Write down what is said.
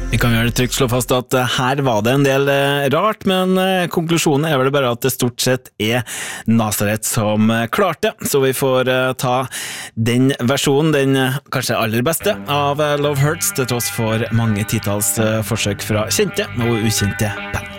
Vi kan vel trygt slå fast at her var det en del rart, men konklusjonen vel bare at det stort sett Nazareth som klarte, så vi får ta den versjonen, den kanskje aller beste av Love Hurts, til tross for mange titalls forsøk fra kjente og ukjente band.